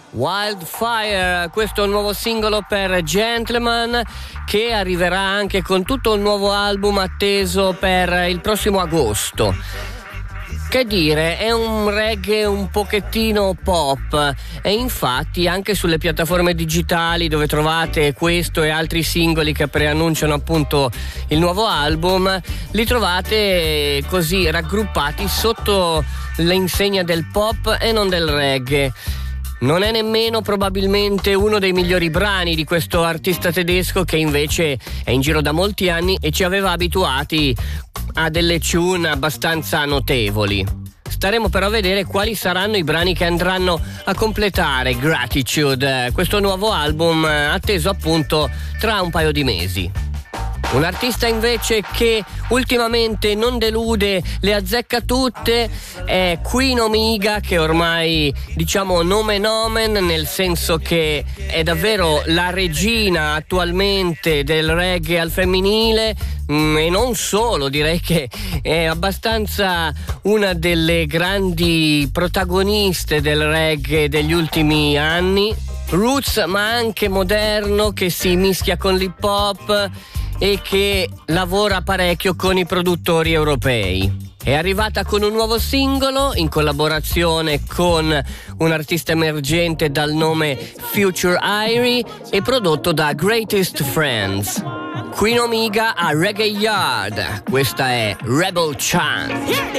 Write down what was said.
Wildfire, questo è un nuovo singolo per Gentleman che arriverà anche con tutto un nuovo album atteso per il prossimo agosto. Che dire, è un reggae un pochettino pop e infatti anche sulle piattaforme digitali dove trovate questo e altri singoli che preannunciano appunto il nuovo album, li trovate così raggruppati sotto l'insegna del pop e non del reggae. Non è nemmeno probabilmente uno dei migliori brani di questo artista tedesco che invece è in giro da molti anni e ci aveva abituati a delle tune abbastanza notevoli. Staremo però a vedere quali saranno i brani che andranno a completare Gratitude, questo nuovo album atteso appunto tra un paio di mesi. Un artista invece che ultimamente non delude, le azzecca tutte, è Queen Omega, che ormai diciamo nomen omen, nel senso che è davvero la regina attualmente del reggae al femminile, e non solo, direi che è abbastanza una delle grandi protagoniste del reggae degli ultimi anni, roots ma anche moderno che si mischia con l'hip hop e che lavora parecchio con i produttori europei. È arrivata con un nuovo singolo in collaborazione con un artista emergente dal nome Future Irie e prodotto da Greatest Friends. Queen Omega a Reggae Yard, questa è Rebel Chant.